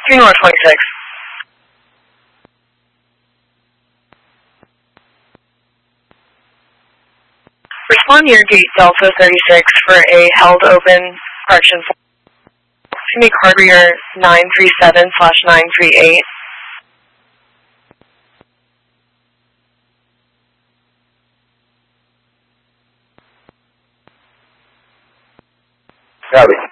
3 North 26. Respond near gate Delta 36 for a held open correction to make hard rear 937/938. Copy.